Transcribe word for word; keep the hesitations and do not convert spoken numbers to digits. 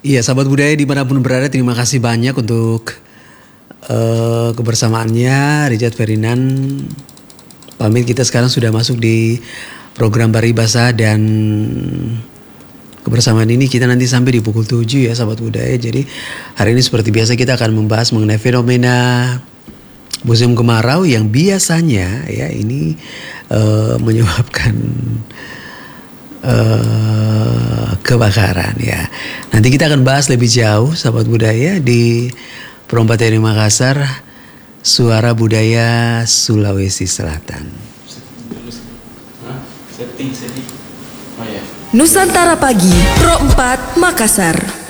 Iya, sahabat budaya dimanapun berada, terima kasih banyak untuk uh, kebersamaannya. Richard Ferdinand pamit, kita sekarang sudah masuk di program Paribasa dan kebersamaan ini kita nanti sampai di pukul tujuh ya sahabat budaya. Jadi hari ini seperti biasa kita akan membahas mengenai fenomena musim kemarau yang biasanya ya ini uh, menyebabkan Uh, kebakaran ya. Nanti kita akan bahas lebih jauh sahabat budaya di Perompak T N I Makassar, Suara Budaya Sulawesi Selatan. Nusantara Pagi, Pro empat Makassar.